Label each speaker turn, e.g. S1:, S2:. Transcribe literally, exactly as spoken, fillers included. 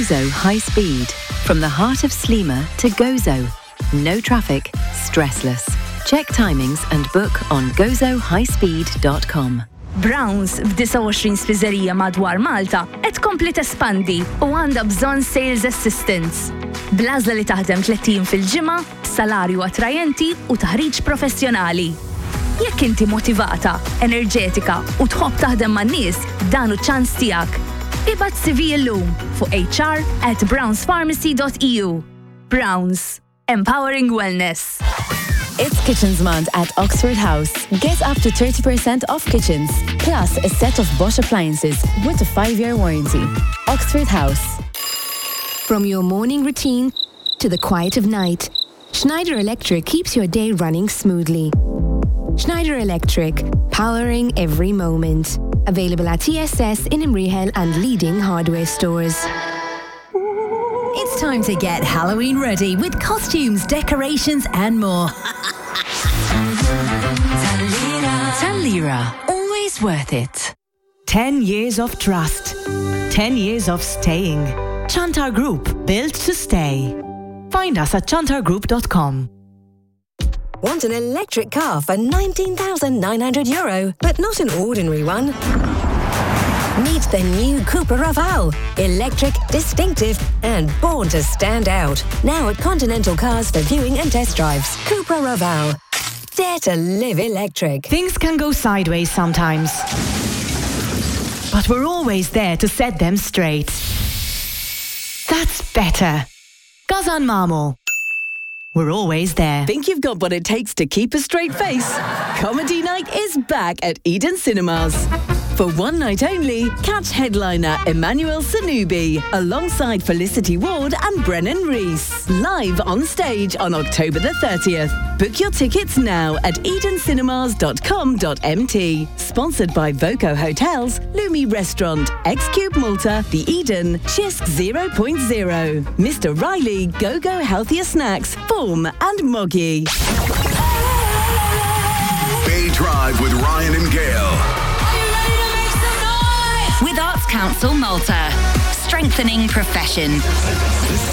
S1: Gozo High Speed. From the heart of Sliema to Gozo. No traffic, stressless. Check timings and book on gozo high speed dot com.
S2: Browns f'tisa' spiżerija madwar Malta qed tkompli tespandi u għandha bżonn sales assistants. Bl-għażla li taħdem tlettin fil-ġimgħa, salarju attrajenti u taħriġ professjonali. Jekk inti motivata, enerġetika u tħobb taħdem man-nies, dan hu ċans tiegħek. Ibgħat C V llum fuq H R at browns pharmacy dot E U. Browns, empowering wellness.
S1: It's Kitchens Month at Oxford House. Get up to thirty percent off kitchens, plus a set of Bosch appliances with a five-year warranty. Oxford House.
S3: From your morning routine to the quiet of night, Schneider Electric keeps your day running smoothly. Schneider Electric, powering every moment. Available at T S S in Imrihel and leading hardware stores.
S4: It's time to get Halloween ready with costumes, decorations and more.
S1: Tanlira, always worth it.
S5: Ten years of trust. Ten years of staying. Chantar Group, built to stay. Find us at chantar group dot com.
S6: Want an electric car for nineteen thousand nine hundred euro, but not an ordinary one? Meet the new Cupra Raval. Electric, distinctive, and born to stand out. Now at Continental Cars for viewing and test drives. Cupra Raval. Dare to live electric.
S5: Things can go sideways sometimes, but we're always there to set them straight. That's better. Gazan Mamo. We're always there.
S7: Think you've got what it takes to keep a straight face? Comedy Night is back at Eden Cinemas. For one night only, catch headliner Emmanuel Sanubi alongside Felicity Ward and Brennan Rees. Live on stage on October the thirtieth. Book your tickets now at eden cinemas dot com dot m t. Sponsored by Voco Hotels, Lumi Restaurant, X-Cube Malta, The Eden, Chisk zero point zero, Mister Riley, Go-Go Healthier Snacks, Form and Moggy.
S8: Bay Drive with Ryan and Gail.
S9: With Arts Council Malta, strengthening profession.